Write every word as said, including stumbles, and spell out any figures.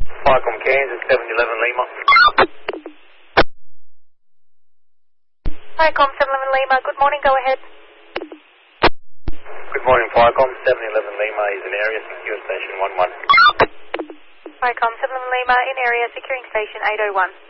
Firecom Kansas, seven eleven Lima. Firecom seven eleven Lima, good morning, go ahead. Good morning, Firecom seven eleven Lima is in area, secure station one one. Firecom seven eleven Lima in area, securing station eight oh one.